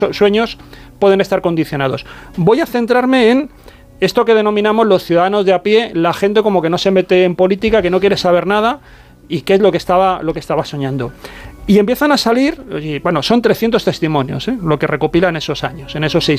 sueños pueden estar condicionados. Voy a centrarme en esto que denominamos los ciudadanos de a pie, la gente como que no se mete en política, que no quiere saber nada y qué es lo que estaba soñando. Y empiezan a salir, bueno, son 300 testimonios, lo que recopilan esos años, en esos 6